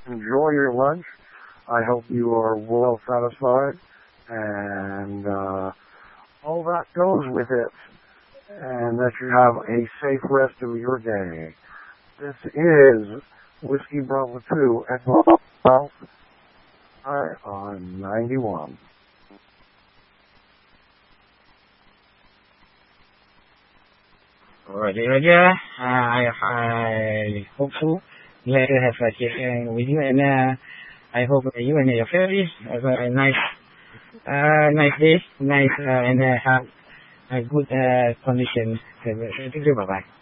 enjoy your lunch. I hope you are well satisfied and all that goes with it. And that you have a safe rest of your day. This is Whiskey Bravo 2 at South on 91. Alright, Roger. I hope so. Glad to have sharing with you, and I hope you and your family have a nice day, and have a good condition. Thank you. Bye bye.